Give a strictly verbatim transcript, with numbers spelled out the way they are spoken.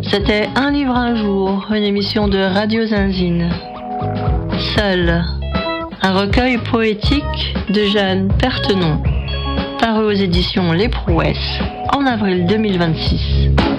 C'était Un livre un jour, une émission de Radio Zinzine. Seul, un recueil poétique de Jeanne Pertenon, paru aux éditions Les Prouesses en avril deux mille vingt-six.